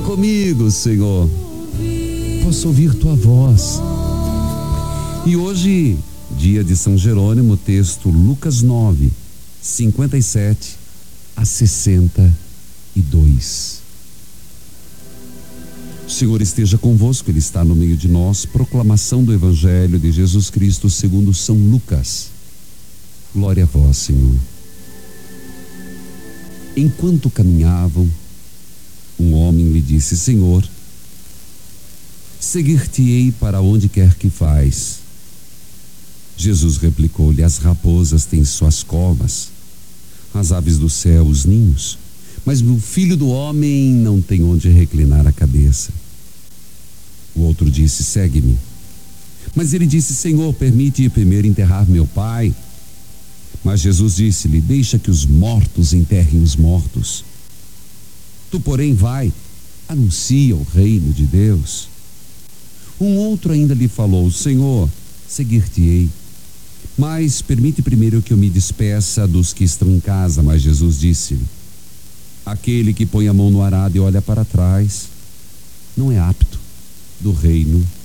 comigo, Senhor. Posso ouvir tua voz. E hoje, dia de São Jerônimo, texto Lucas 9, 57 a 62. O Senhor esteja convosco, Ele está no meio de nós. Proclamação do Evangelho de Jesus Cristo segundo São Lucas. Glória a vós, Senhor. Enquanto caminhavam, um homem lhe disse: Senhor, seguir-te-ei para onde quer que vais. Jesus replicou-lhe: as raposas têm suas covas, as aves do céu os ninhos, mas o filho do homem não tem onde reclinar a cabeça. O outro disse: segue-me. Mas ele disse: Senhor, permite primeiro enterrar meu pai. Mas Jesus disse-lhe: deixa que os mortos enterrem os mortos. Tu, porém, vai, anuncia o reino de Deus. Um outro ainda lhe falou: Senhor, seguir-te-ei, mas permite primeiro que eu me despeça dos que estão em casa. Mas Jesus disse-lhe: aquele que põe a mão no arado e olha para trás não é apto do reino